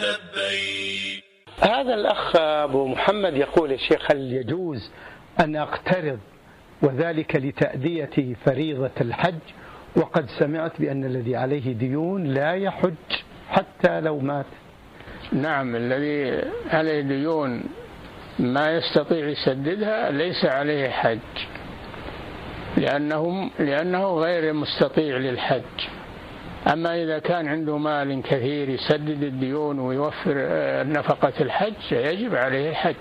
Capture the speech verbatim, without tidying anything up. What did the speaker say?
لبيك. هذا الأخ أبو محمد يقول: يا شيخ، هل يجوز أن أقترض وذلك لتأدية فريضة الحج، وقد سمعت بأن الذي عليه ديون لا يحج حتى لو مات؟ نعم، الذي عليه ديون ما يستطيع يسددها ليس عليه حج، لأنه, لأنه غير مستطيع للحج. أما إذا كان عنده مال كثير يسدد الديون ويوفر نفقة الحج يجب عليه الحج.